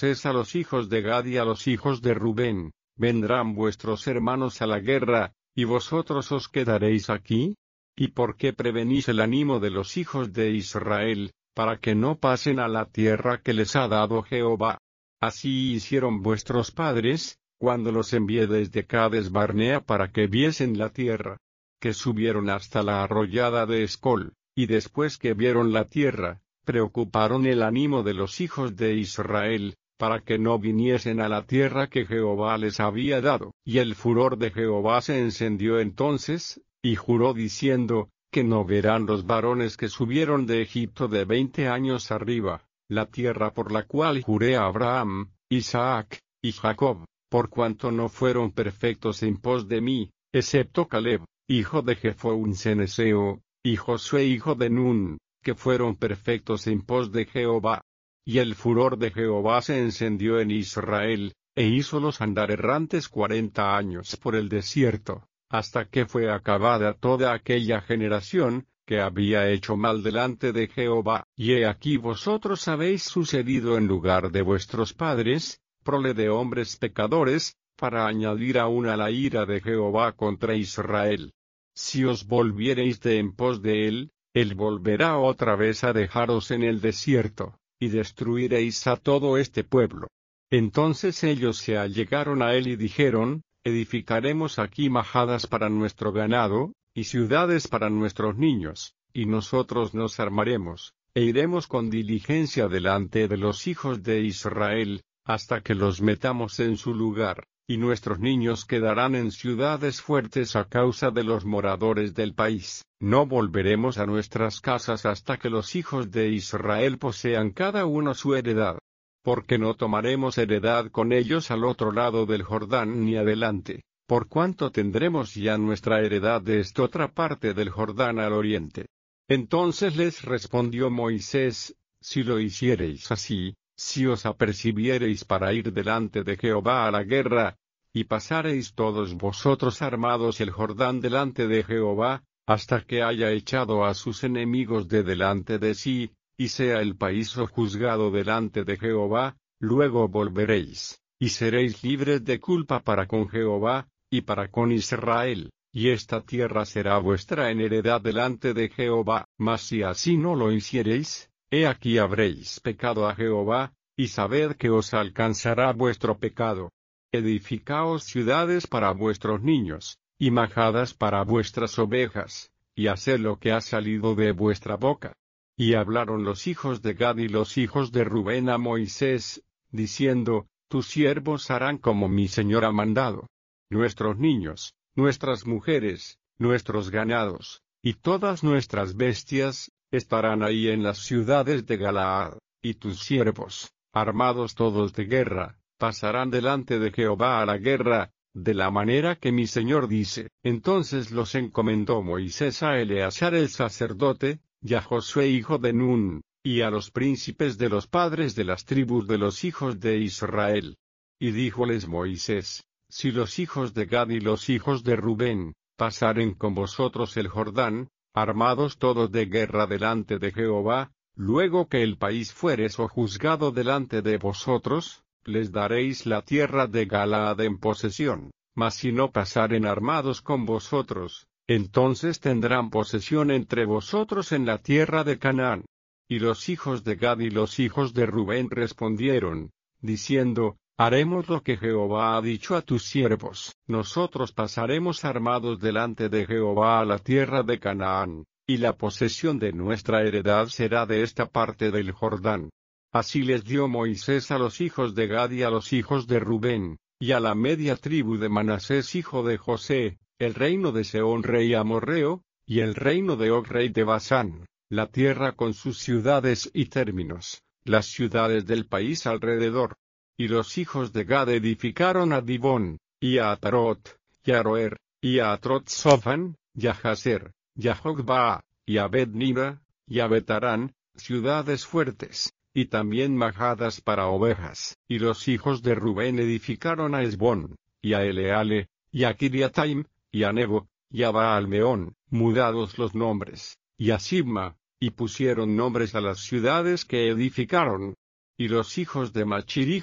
Moisés a los hijos de Gad y a los hijos de Rubén: ¿vendrán vuestros hermanos a la guerra, y vosotros os quedaréis aquí? ¿Y por qué prevenís el ánimo de los hijos de Israel, para que no pasen a la tierra que les ha dado Jehová? Así hicieron vuestros padres, cuando los envié desde Cades Barnea para que viesen la tierra, que subieron hasta la arroyada de Escol, y después que vieron la tierra, preocuparon el ánimo de los hijos de Israel, para que no viniesen a la tierra que Jehová les había dado. Y el furor de Jehová se encendió entonces, y juró diciendo, que no verán los varones que subieron de Egipto de 20 años arriba, la tierra por la cual juré a Abraham, Isaac y Jacob, por cuanto no fueron perfectos en pos de mí, excepto Caleb, hijo de Jefone un ceneseo, y Josué hijo de Nun, que fueron perfectos en pos de Jehová. Y el furor de Jehová se encendió en Israel, e hízolos andar errantes 40 años por el desierto, hasta que fue acabada toda aquella generación, que había hecho mal delante de Jehová. Y he aquí vosotros habéis sucedido en lugar de vuestros padres, prole de hombres pecadores, para añadir aún a la ira de Jehová contra Israel. Si os volviereis de en pos de él volverá otra vez a dejaros en el desierto, y destruiréis a todo este pueblo. Entonces ellos se allegaron a él y dijeron: edificaremos aquí majadas para nuestro ganado, y ciudades para nuestros niños, y nosotros nos armaremos, e iremos con diligencia delante de los hijos de Israel, hasta que los metamos en su lugar, y nuestros niños quedarán en ciudades fuertes a causa de los moradores del país. No volveremos a nuestras casas hasta que los hijos de Israel posean cada uno su heredad. Porque no tomaremos heredad con ellos al otro lado del Jordán ni adelante, por cuanto tendremos ya nuestra heredad de esta otra parte del Jordán al oriente. Entonces les respondió Moisés: si lo hiciereis así, si os apercibiereis para ir delante de Jehová a la guerra, y pasareis todos vosotros armados el Jordán delante de Jehová, hasta que haya echado a sus enemigos de delante de sí, y sea el país sojuzgado delante de Jehová, luego volveréis, y seréis libres de culpa para con Jehová, y para con Israel, y esta tierra será vuestra en heredad delante de Jehová. Mas si así no lo hiciereis, he aquí habréis pecado a Jehová, y sabed que os alcanzará vuestro pecado. Edificaos ciudades para vuestros niños, y majadas para vuestras ovejas, y haced lo que ha salido de vuestra boca. Y hablaron los hijos de Gad y los hijos de Rubén a Moisés, diciendo: tus siervos harán como mi señor ha mandado. Nuestros niños, nuestras mujeres, nuestros ganados, y todas nuestras bestias, estarán ahí en las ciudades de Galaad, y tus siervos, armados todos de guerra, pasarán delante de Jehová a la guerra, de la manera que mi señor dice. Entonces los encomendó Moisés a Eleazar el sacerdote, y a Josué hijo de Nun, y a los príncipes de los padres de las tribus de los hijos de Israel. Y díjoles Moisés: si los hijos de Gad y los hijos de Rubén pasaren con vosotros el Jordán, armados todos de guerra delante de Jehová, luego que el país fuere sojuzgado delante de vosotros, les daréis la tierra de Galaad en posesión. Mas si no pasaren armados con vosotros, entonces tendrán posesión entre vosotros en la tierra de Canaán. Y los hijos de Gad y los hijos de Rubén respondieron, diciendo: haremos lo que Jehová ha dicho a tus siervos. Nosotros pasaremos armados delante de Jehová a la tierra de Canaán, y la posesión de nuestra heredad será de esta parte del Jordán. Así les dio Moisés a los hijos de Gad y a los hijos de Rubén, y a la media tribu de Manasés hijo de José, el reino de Sehón rey amorreo, y el reino de Og rey de Basán, la tierra con sus ciudades y términos, las ciudades del país alrededor. Y los hijos de Gad edificaron a Dibón, y a Atarot, y a Aroer, y a Atrot-Sofan, y a Jazer, y a Jogbaa, y a Bet-Nira, y a Betarán, ciudades fuertes, y también majadas para ovejas. Y los hijos de Rubén edificaron a Esbón, y a Eleale, y a Kiriataim, y a Nebo, y a Baal-Meón, mudados los nombres, y a Sibma, y pusieron nombres a las ciudades que edificaron. Y los hijos de Machir